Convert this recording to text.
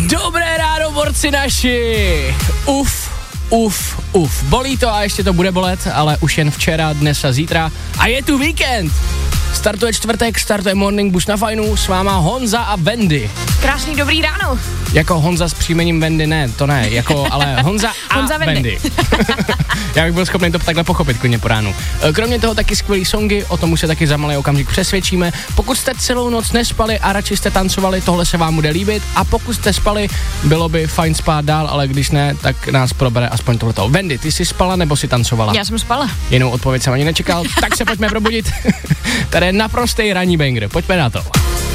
Dobré ráno, borci naši. Uf. Bolí to a ještě to bude bolet, ale už jen včera, dnes a zítra. A je tu víkend. Startuje čtvrtek, startuje Morning Boost na Fajnu, s váma Honza a Wendy. Krásný dobrý ráno. Jako Honza s příjmením Wendy, ne, to ne, jako, ale Honza a Wendy. Já bych byl schopný to takhle pochopit klidně po ránu. Kromě toho taky skvělý songy, o tom už se taky za malý okamžik přesvědčíme. Pokud jste celou noc nespali a radši jste tancovali, tohle se vám bude líbit. A pokud jste spali, bylo by fajn spát dál, ale když ne, tak nás probere aspoň tohleto. Wendy, ty jsi spala nebo si tancovala? Já jsem spala. Jinou odpověď jsem ani nečekal, tak se pojďme probudit. Tady je naprostý ranní banger, pojďme na to.